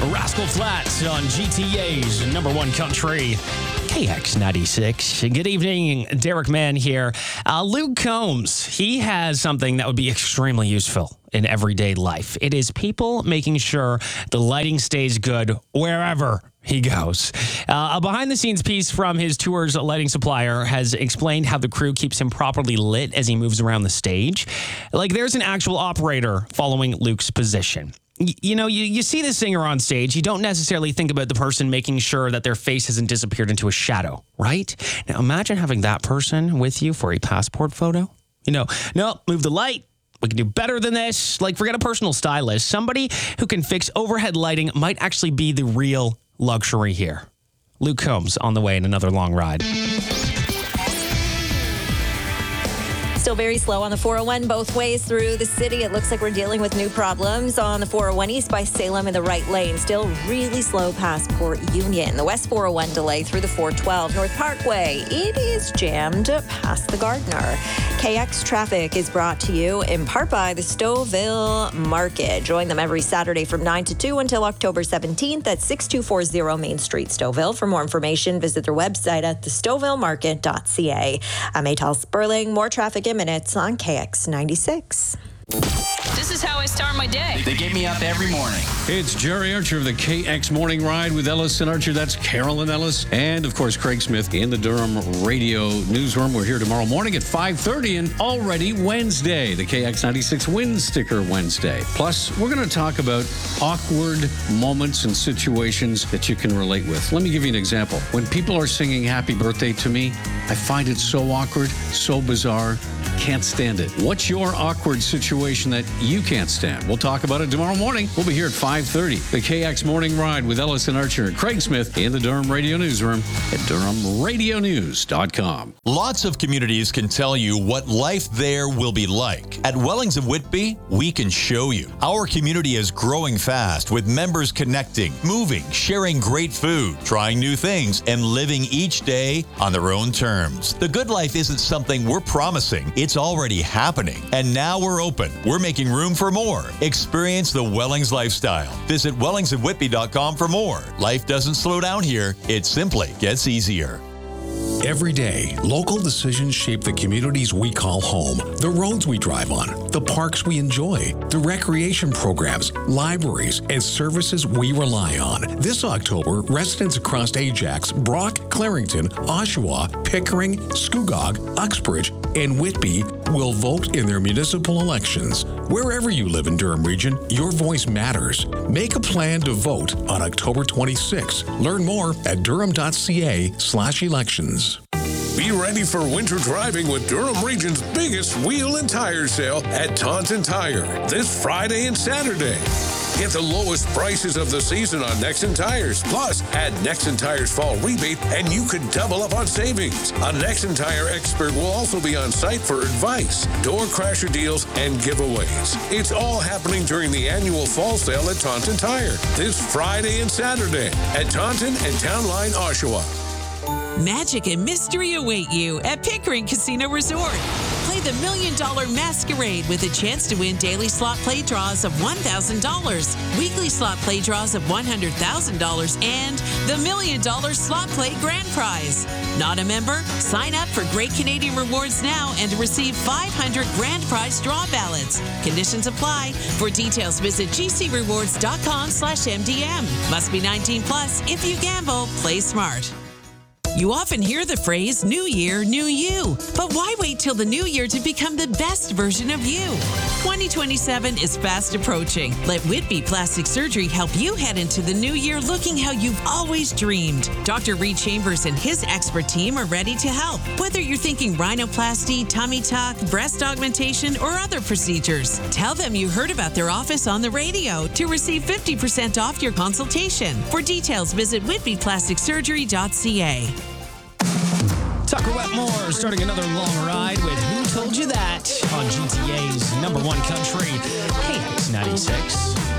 Rascal Flatts on GTA's number one country, KX96. Good evening, Derek Mann here. Luke Combs, he has something that would be extremely useful in everyday life. It is people making sure the lighting stays good wherever he goes. A behind-the-scenes piece from his tour's lighting supplier has explained how the crew keeps him properly lit as he moves around the stage. Like, there's an actual operator following Luke's position. You see the singer on stage, you don't necessarily think about the person making sure that their face hasn't disappeared into a shadow, right? Now, imagine having that person with you for a passport photo. No, move the light. We can do better than this. Like, forget a personal stylist. Somebody who can fix overhead lighting might actually be the real luxury here. Luke Combs on the way in another long ride. Still very slow on the 401 both ways through the city. It looks like we're dealing with new problems on the 401 east by Salem in the right lane. Still really slow past Port Union. The west 401 delay through the 412 North Parkway. It is jammed past the Gardner. KX Traffic is brought to you in part by the Stouffville Market. Join them every Saturday from 9 to 2 until October 17th at 6240 Main Street, Stouffville. For more information, visit their website at thestouffvillemarket.ca. I'm Atal Sperling. More traffic in minutes on KX96. This is how I start my day. They get me up every morning. It's Jerry Archer of the KX Morning Ride with Ellis and Archer. That's Carolyn Ellis. And, of course, Craig Smith in the Durham Radio Newsroom. We're here tomorrow morning at 5:30 and already Wednesday, the KX96 Win Sticker Wednesday. Plus, we're going to talk about awkward moments and situations that you can relate with. Let me give you an example. When people are singing happy birthday to me, I find it so awkward, so bizarre. Can't stand it. What's your awkward situation that you can't stand? We'll talk about it tomorrow morning. We'll be here at 5:30. The KX Morning Ride with Ellis and Archer and Craig Smith in the Durham Radio Newsroom at DurhamRadioNews.com. Lots of communities can tell you what life there will be like. At Wellings of Whitby, we can show you. Our community is growing fast with members connecting, moving, sharing great food, trying new things, and living each day on their own terms. The good life isn't something we're promising. It's already happening. And now we're open. We're making room for more. Experience the Wellings lifestyle. Visit wellingsofwhitby.com for more. Life doesn't slow down here. It simply gets easier. Every day, local decisions shape the communities we call home, the roads we drive on, the parks we enjoy, the recreation programs, libraries, and services we rely on. This October, residents across Ajax, Brock, Clarington, Oshawa, Pickering, Scugog, Uxbridge, and Whitby will vote in their municipal elections. Wherever you live in Durham Region, your voice matters. Make a plan to vote on October 26. Learn more at durham.ca/elections. Be ready for winter driving with Durham Region's biggest wheel and tire sale at Taunton Tire this Friday and Saturday. Get the lowest prices of the season on Nexen Tires. Plus, add Nexen Tires fall rebate and you could double up on savings. A Nexen Tire expert will also be on site for advice, door crasher deals, and giveaways. It's all happening during the annual fall sale at Taunton Tire this Friday and Saturday at Taunton and Town Line, Oshawa. Magic and mystery await you at Pickering Casino Resort. Play the $1 Million Masquerade with a chance to win daily slot play draws of $1,000, weekly slot play draws of $100,000, and the $1 Million Slot Play Grand Prize. Not a member? Sign up for Great Canadian Rewards now and receive 500 Grand Prize draw ballots. Conditions apply. For details, visit gcrewards.com/MDM. Must be 19 plus. If you gamble, play smart. You often hear the phrase, new year, new you. But why wait till the new year to become the best version of you? 2027 is fast approaching. Let Whitby Plastic Surgery help you head into the new year looking how you've always dreamed. Dr. Reed Chambers and his expert team are ready to help. Whether you're thinking rhinoplasty, tummy tuck, breast augmentation, or other procedures, tell them you heard about their office on the radio to receive 50% off your consultation. For details, visit whitbyplasticsurgery.ca. Tucker Wetmore starting another long ride with Who Told You That on GTA's number one country, KX96.